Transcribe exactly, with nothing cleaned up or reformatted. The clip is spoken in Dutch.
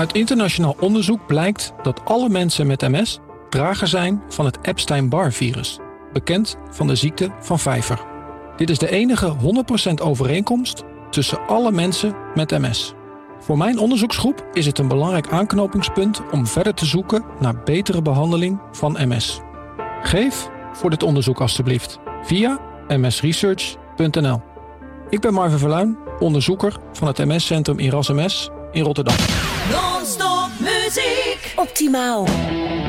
Uit internationaal onderzoek blijkt dat alle mensen met M S drager zijn van het Epstein-Barr-virus, bekend van de ziekte van Vijver. Dit is de enige honderd procent overeenkomst tussen alle mensen met M S. Voor mijn onderzoeksgroep is het een belangrijk aanknopingspunt om verder te zoeken naar betere behandeling van M S. Geef voor dit onderzoek alstublieft via m s research punt n l. Ik ben Marvin Verluijn, onderzoeker van het M S-centrum Erasmus in Rotterdam. Non-stop muziek. Optimaal.